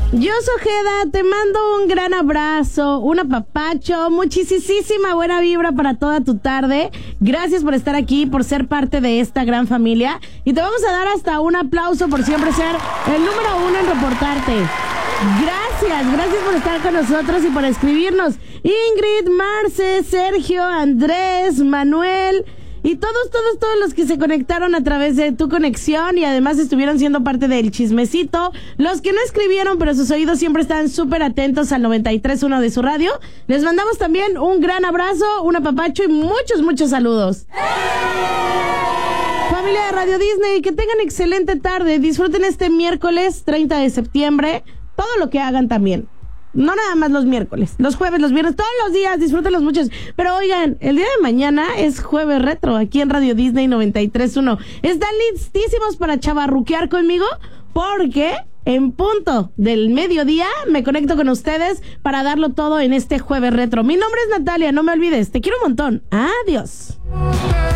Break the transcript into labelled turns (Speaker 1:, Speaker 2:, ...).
Speaker 1: Yo, Ojeda, te mando un gran abrazo, un apapacho, muchísima buena vibra para toda tu tarde. Gracias por estar aquí, por ser parte de esta gran familia. Y te vamos a dar hasta un aplauso por siempre ser el número 1 en reportarte. Gracias por estar con nosotros y por escribirnos. Ingrid, Marce, Sergio, Andrés, Manuel y todos los que se conectaron a través de tu conexión y además estuvieron siendo parte del chismecito. Los que no escribieron, pero sus oídos siempre están súper atentos al 93.1 de su radio. Les mandamos también un gran abrazo, un apapacho y muchos saludos. Familia de Radio Disney, que tengan excelente tarde. Disfruten este miércoles 30 de septiembre. Todo lo que hagan también. No nada más los miércoles, los jueves, los viernes, todos los días, disfrútenlos muchos. Pero oigan, el día de mañana es Jueves Retro, aquí en Radio Disney 93.1. ¿Están listísimos para chavarruquear conmigo? Porque en punto del mediodía me conecto con ustedes para darlo todo en este Jueves Retro. Mi nombre es Natalia, no me olvides, te quiero un montón. Adiós.